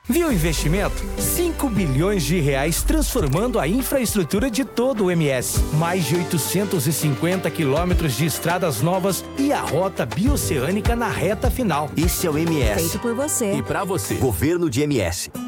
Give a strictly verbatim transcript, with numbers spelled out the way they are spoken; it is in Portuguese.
Viu o investimento? cinco bilhões de reais transformando a infraestrutura de todo o M S. Mais de oitocentos e cinquenta quilômetros de estradas novas e a rota bioceânica na reta final. Esse é o M S. Feito por você. E pra você. Governo de M S.